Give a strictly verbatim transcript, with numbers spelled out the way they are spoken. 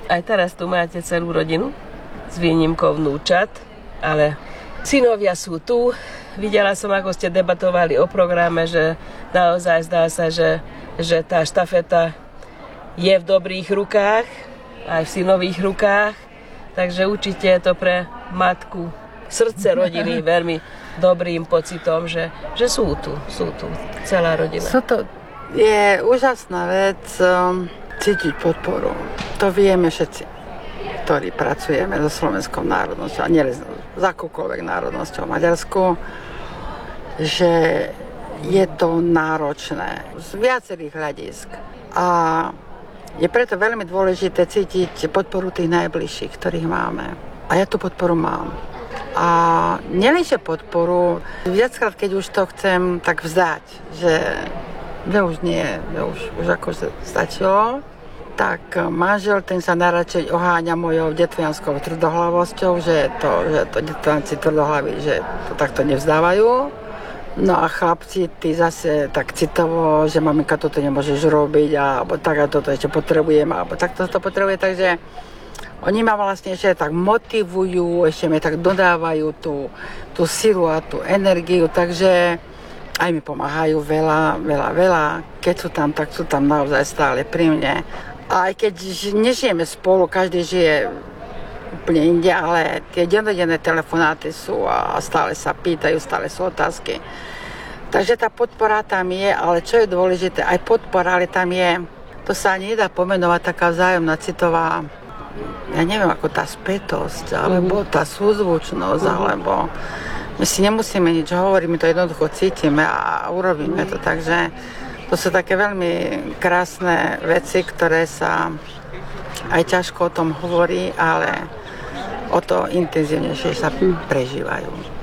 Aj teraz tu máte celú rodinu s výnimkou vnúčat, ale synovia sú tu. Videla som, ako ste debatovali o programe, že naozaj zdá sa, že, že tá štafeta je v dobrých rukách, aj v synových rukách. Takže určite je to pre matku srdce rodiny veľmi dobrým pocitom, že, že sú tu, sú tu, celá rodina. Sú to, je úžasná vec um, cítiť podporu. To vieme všetci, ktorí pracujeme so slovenskou národnosťou, a nie s akúkoľvek národnosťou v Maďarsku, že je to náročné z viacerých hľadisk. A je preto veľmi dôležité cítiť podporu tých najbližších, ktorých máme. A ja tú podporu mám. A nielenže podporu, viackrát, keď už to chcem tak vzdať, že, že už nie, že už, už ako stačilo, tak manžel ten sa najradšej oháňa mojou detvianskou tvrdohlavosťou, že to, že to detvianci tvrdohlaví, že to takto nevzdávajú. No a chlapci, tí zase tak citovo, že maminka, toto nemôžeš robiť, alebo tak, a toto ešte potrebujem, alebo takto to potrebuje, takže oni ma vlastne ešte tak motivujú, ešte mi tak dodávajú tú, tú silu a tú energiu, takže aj mi pomáhajú veľa, veľa, veľa. Keď sú tam, tak sú tam naozaj stále pri mne. A aj keď nežijeme spolu, každý žije úplne inde, ale tie dennodenné telefonáty sú a stále sa pýtajú, stále sú otázky. Takže tá podpora tam je, ale čo je dôležité, aj podpora, ale tam je, to sa ani nedá pomenovať, taká vzájomná citová, ja neviem, ako tá spätosť, alebo tá súzvučnosť, uh-huh. alebo my si nemusíme nič hovoriť, my to jednoducho cítime a urobíme to, takže to sú také veľmi krásne veci, ktoré sa aj ťažko o tom hovorí, ale o to intenzívnejšie sa prežívajú.